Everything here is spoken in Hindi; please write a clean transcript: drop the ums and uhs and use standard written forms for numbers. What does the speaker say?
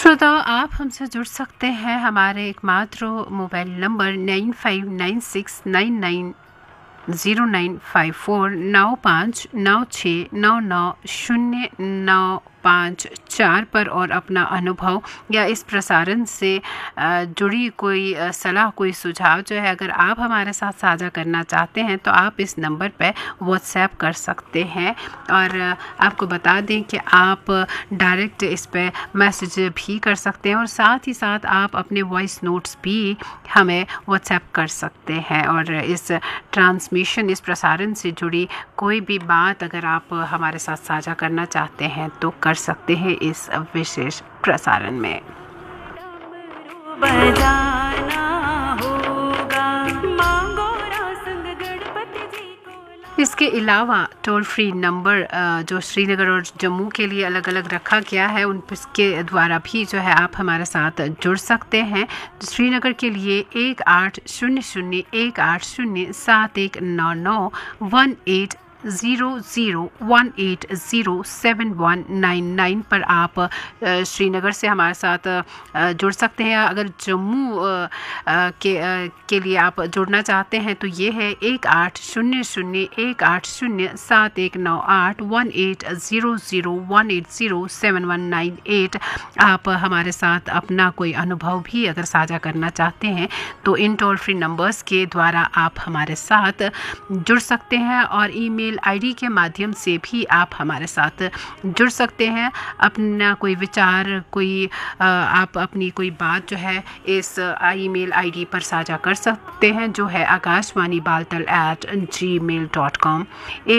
श्रोताओं, आप हमसे जुड़ सकते हैं हमारे एकमात्र मोबाइल नंबर 9596996095 पर और अपना अनुभव या इस प्रसारण से जुड़ी कोई सलाह, कोई सुझाव जो है अगर आप हमारे साथ साझा करना चाहते हैं तो आप इस नंबर पर व्हाट्सएप कर सकते हैं। और आपको बता दें कि आप डायरेक्ट इस पर मैसेज भी कर सकते हैं और साथ ही साथ आप अपने वॉइस नोट्स भी हमें व्हाट्सएप कर सकते हैं। और इस ट्रांसमिशन, इस प्रसारण से जुड़ी कोई भी बात अगर आप हमारे साथ साझा करना चाहते हैं तो कर सकते हैं इस विशेष प्रसारण में। इसके अलावा टोल फ्री नंबर जो श्रीनगर और जम्मू के लिए अलग अलग रखा गया है, उनके द्वारा भी जो है आप हमारे साथ जुड़ सकते हैं। श्रीनगर के लिए 1800-180-7199 1800-180-7199 पर आप श्रीनगर से हमारे साथ जुड़ सकते हैं। अगर जम्मू के लिए आप जुड़ना चाहते हैं तो ये है 1800-180-7198 1800-180-7198। आप हमारे साथ अपना कोई अनुभव भी अगर साझा करना चाहते हैं तो इन टोल फ्री नंबर्स के द्वारा आप हमारे साथ जुड़ सकते हैं और ईमेल आईडी के माध्यम से भी आप हमारे साथ जुड़ सकते हैं। अपना कोई विचार, कोई आप अपनी कोई बात जो है इस ईमेल आईडी पर साझा कर सकते हैं जो है akashvanibaltal@gmail.com।